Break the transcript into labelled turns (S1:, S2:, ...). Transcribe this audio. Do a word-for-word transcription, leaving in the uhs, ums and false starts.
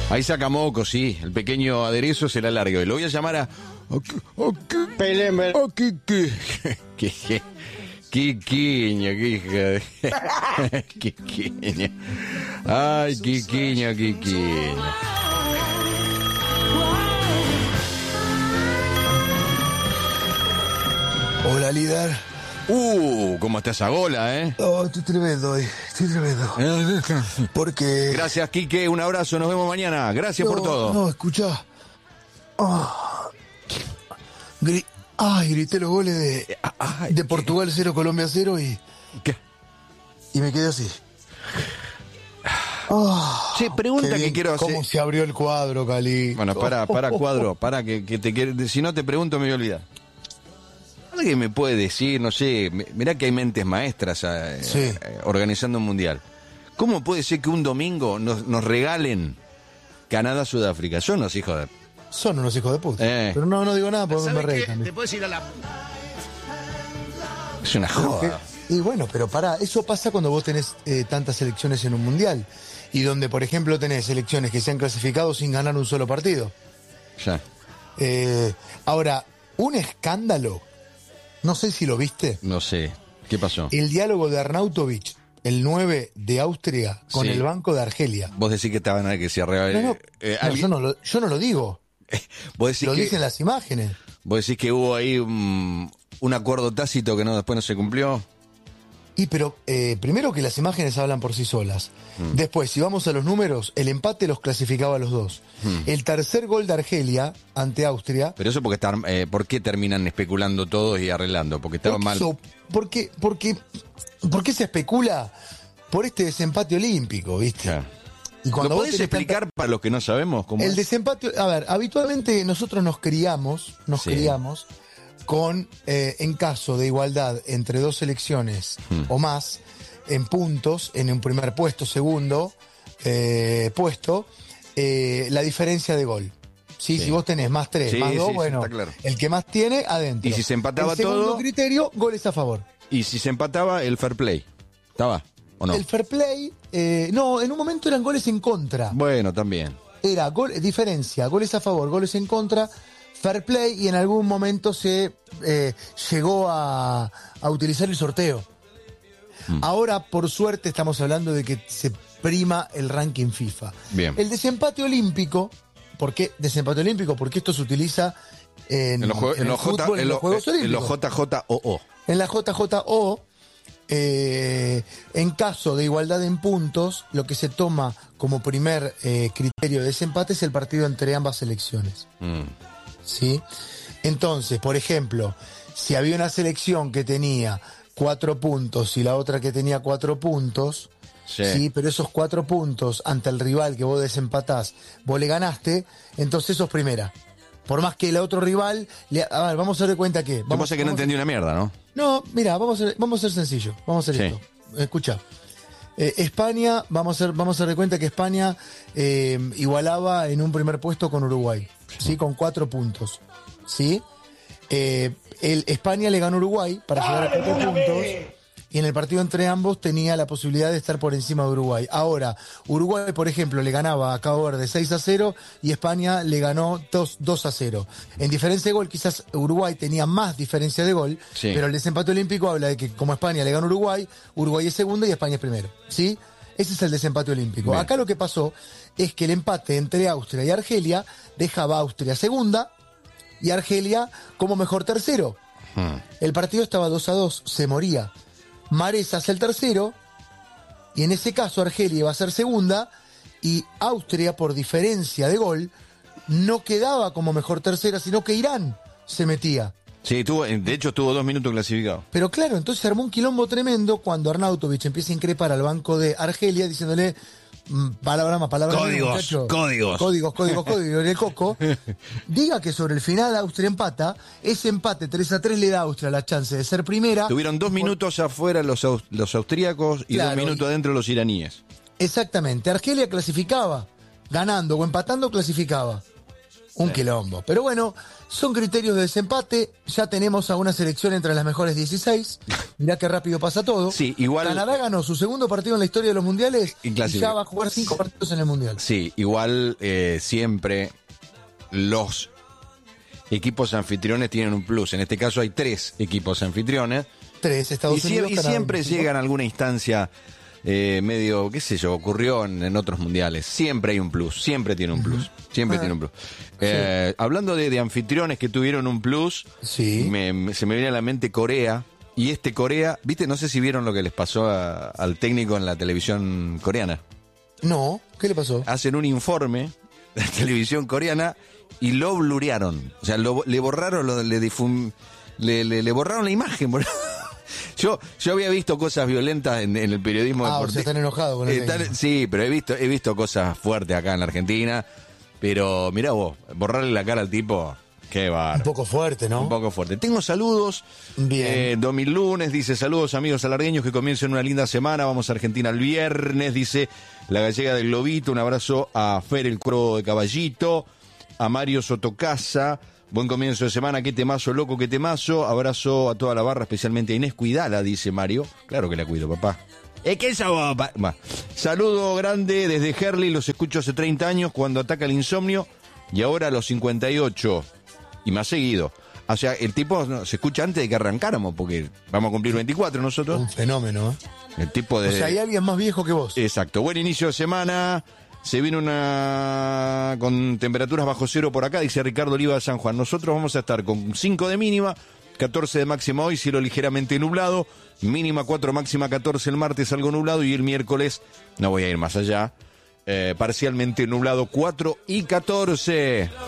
S1: Ahí saca moco, sí. El pequeño aderezo será largo. Y lo voy a llamar a...
S2: Peleme.
S1: Quiquiño, qué hija de... Quiquiño. Ay, Quiquiño, Quiquiño.
S3: Hola, líder.
S1: Uh, ¿cómo está esa gola, eh?
S3: Oh, estoy tremendo hoy, estoy tremendo. Porque...
S1: Gracias, Quique, un abrazo, nos vemos mañana. Gracias
S3: no,
S1: por todo.
S3: No, escuchá. Oh. Gri... Ay, grité los goles de,
S1: Ay,
S3: de Portugal cero, Colombia cero y...
S1: ¿Qué?
S3: Y me quedé así. Oh,
S1: che, pregunta que quiero hacer.
S3: ¿Cómo se abrió el cuadro, Cali?
S1: Bueno, para, para, cuadro, para, que, que te quiere... Si no te pregunto me voy a olvidar. ¿Alguien me puede decir, no sé, mirá que hay mentes maestras eh,
S3: sí.
S1: eh, organizando un mundial? ¿Cómo puede ser que un domingo nos, nos regalen Canadá-Sudáfrica? Son unos hijos de...
S3: Son unos hijos de puta.
S1: Eh.
S3: Pero no, no digo nada porque me reí también.
S2: Te puedes ir a la...
S1: Es una joda.
S3: Y bueno, pero pará, eso pasa cuando vos tenés eh, tantas selecciones en un mundial. Y donde, por ejemplo, tenés selecciones que se han clasificado sin ganar un solo partido.
S1: Ya.
S3: Eh, ahora, un escándalo... No sé si lo viste.
S1: No sé. ¿Qué pasó?
S3: El diálogo de Arnautovic, el nueve de Austria, con
S1: Sí.
S3: el Banco de Argelia.
S1: Vos decís que estaban ahí que se arregla.
S3: No, no,
S1: eh,
S3: no,
S1: alguien-
S3: yo, no lo, yo no lo digo.
S1: Vos decís
S3: Lo
S1: que,
S3: dicen las imágenes.
S1: vos decís que hubo ahí un, un acuerdo tácito que no después no se cumplió.
S3: Y pero, eh, primero que las imágenes hablan por sí solas.
S1: Mm.
S3: Después, si vamos a los números, el empate los clasificaba a los dos.
S1: Mm.
S3: El tercer gol de Argelia ante Austria...
S1: Pero eso porque están, eh, ¿por qué terminan especulando todos y arreglando? Porque estaban
S3: porque
S1: mal.
S3: eso- porque, porque, ¿Por qué se especula por este desempate olímpico, viste?
S1: Ya.
S3: Y
S1: ¿Lo
S3: vos
S1: podés
S3: tenés tanta-
S1: explicar para los que no sabemos cómo
S3: El
S1: es?
S3: desempate, a ver, habitualmente nosotros nos criamos, nos
S1: Sí.
S3: criamos con, eh, en caso de igualdad entre dos selecciones
S1: Hmm.
S3: o más, en puntos, en un primer puesto, segundo eh, puesto, eh, la diferencia de gol. ¿Sí?
S1: Sí.
S3: Si vos tenés más tres,
S1: Sí,
S3: más dos,
S1: sí, sí,
S3: bueno,
S1: está claro.
S3: el que más tiene, adentro.
S1: Y si se empataba
S3: el segundo
S1: todo-
S3: criterio, goles a favor.
S1: Y si se empataba, el fair play. ¿Estaba? ¿O no?
S3: El fair play, eh, no, en un momento eran goles en contra.
S1: Bueno, también.
S3: Era gol, diferencia, goles a favor, goles en contra, fair play, y en algún momento se eh, llegó a, a utilizar el sorteo.
S1: Mm.
S3: Ahora, por suerte, estamos hablando de que se prima el ranking FIFA.
S1: Bien.
S3: El desempate olímpico, ¿por qué desempate olímpico? Porque esto se utiliza en,
S1: En los, jue-
S3: en
S1: en
S3: el
S1: los J-
S3: fútbol, en
S1: en
S3: los
S1: los-
S3: Juegos
S1: en los
S3: Olímpicos.
S1: J J O O.
S3: En la J J O, eh, en caso de igualdad en puntos, lo que se toma como primer eh, criterio de desempate es el partido entre ambas selecciones.
S1: Mm.
S3: ¿Sí? Entonces, por ejemplo, si había una selección que tenía cuatro puntos y la otra que tenía cuatro puntos,
S1: Sí.
S3: sí, pero esos cuatro puntos ante el rival que vos desempatás, vos le ganaste, entonces sos primera. Por más que el otro rival, le, a ver, vamos a dar cuenta que...
S1: Lo que
S3: Vamos,
S1: pasa es que no
S3: vamos a-
S1: entendí una mierda, ¿no?
S3: no, mira, vamos a ser, vamos a ser sencillo, vamos a hacer
S1: Sí.
S3: esto. Escucha, eh, España, vamos a hacer, vamos a dar cuenta que España eh, igualaba en un primer puesto con Uruguay, sí, con cuatro puntos, sí. Eh, el, España le ganó a Uruguay para llegar a cuatro puntos. Y en el partido entre ambos tenía la posibilidad de estar por encima de Uruguay. Ahora, Uruguay, por ejemplo, le ganaba a Cabo Verde seis a cero y España le ganó dos a cero. En diferencia de gol, quizás Uruguay tenía más diferencia de gol,
S1: Sí.
S3: pero el desempate olímpico habla de que como España le ganó a Uruguay, Uruguay es segundo y España es primero. ¿Sí? Ese es el desempate olímpico.
S1: Bien.
S3: Acá lo que pasó es que el empate entre Austria y Argelia dejaba a Austria segunda y Argelia como mejor tercero.
S1: Mm.
S3: El partido estaba dos a dos, se moría. Mares hace el tercero, y en ese caso Argelia iba a ser segunda, y Austria, por diferencia de gol, no quedaba como mejor tercera, sino que Irán se metía.
S1: Sí, tuvo, de hecho estuvo dos minutos clasificado.
S3: Pero claro, entonces se armó un quilombo tremendo cuando Arnautovic empieza a increpar al banco de Argelia diciéndole mm, palabra más, palabra menos,
S1: Códigos,
S3: muchacho.
S1: códigos.
S3: Códigos, códigos, códigos, el coco. Diga que sobre el final Austria empata, ese empate tres a tres le da a Austria la chance de ser primera.
S1: Tuvieron dos minutos afuera los, aus- los austríacos y
S3: Claro,
S1: dos minutos
S3: y-
S1: adentro los iraníes.
S3: Exactamente, Argelia clasificaba, ganando o empatando clasificaba. Un
S1: Sí.
S3: quilombo. Pero bueno, son criterios de desempate. Ya tenemos a una selección entre las mejores dieciséis. Mirá qué rápido pasa todo.
S1: Sí, igual-
S3: Canadá ganó su segundo partido en la historia de los mundiales
S1: Y
S3: y,
S1: clasificó.
S3: ya va a jugar cinco partidos en el mundial.
S1: Sí, igual eh, siempre los equipos anfitriones tienen un plus. En este caso hay tres equipos anfitriones.
S3: Tres, Estados
S1: Y, sie-
S3: Unidos,
S1: y
S3: Canadá,
S1: siempre
S3: México.
S1: llegan a alguna instancia eh, medio, qué sé yo, ocurrió en, en otros mundiales. Siempre hay un plus, siempre tiene un plus. Siempre
S3: Ah.
S1: tiene un plus. Eh, Hablando de, de anfitriones que tuvieron un plus,
S3: Sí.
S1: me- me- se me viene a la mente Corea. Y este Corea, viste, no sé si vieron lo que les pasó a- al técnico en la televisión coreana.
S3: No, ¿qué le pasó?
S1: Hacen un informe de la televisión coreana y lo blurearon. O sea, lo- le borraron, lo- le, difum- le, le- le borraron la imagen. boludo. Yo, yo había visto cosas violentas en, en el periodismo
S3: Ah, o
S1: deportivo.
S3: sea, están enojados con el
S1: Eh, tan-
S3: técnico.
S1: sí, pero he visto, he visto cosas fuertes acá en la Argentina. Pero mirá vos, borrarle la cara al tipo, qué
S3: Un
S1: bárbaro.
S3: poco fuerte, ¿no?
S1: Un poco fuerte. Tengo saludos.
S3: Bien.
S1: Eh, Domil Lunes dice: saludos amigos alargueños, que comiencen una linda semana. Vamos a Argentina el viernes, dice la gallega del Globito. Un abrazo a Fer el Cuero de Caballito, a Mario Sotocasa. Buen comienzo de semana, qué temazo, loco, qué temazo. Abrazo a toda la barra, especialmente a Inés. Cuidala, dice Mario. Claro que la cuido, papá. Es que esa papá. Va. Saludo grande desde Herley, los escucho hace treinta años cuando ataca el insomnio y ahora a los cincuenta y ocho. Y más seguido. O sea, el tipo no, se escucha antes de que arrancáramos, porque vamos a cumplir veinticuatro nosotros.
S3: Un fenómeno, ¿eh?
S1: El tipo de...
S3: O sea, hay alguien más viejo que vos.
S1: Exacto. Buen inicio de semana. Se viene una con temperaturas bajo cero por acá, dice Ricardo Oliva de San Juan. Nosotros vamos a estar con cinco de mínima, catorce de máxima hoy, cielo ligeramente nublado, mínima cuatro, máxima catorce el martes, algo nublado, y el miércoles, no voy a ir más allá, eh, parcialmente nublado, cuatro y catorce.